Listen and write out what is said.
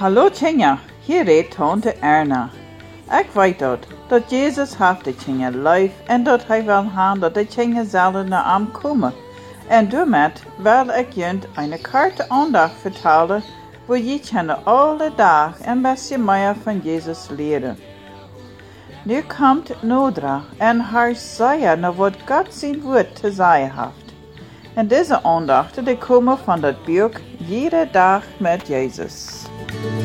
Hallo Tjinja, hier redt tante Erna. Ik weet dat Jezus heeft de Tjinja lief en dat hij wil hebben dat de Tjinja zelden naar hem komen. En daarmee wil ik jullie een korte aandacht vertellen, waar je kunnen alle dagen een beetje meer van Jezus leren. Nu komt Nodra en haar zeggen naar wat God zijn woord te zeggen heeft. En deze aandachten die komen van dat boek Jede dag met Jezus.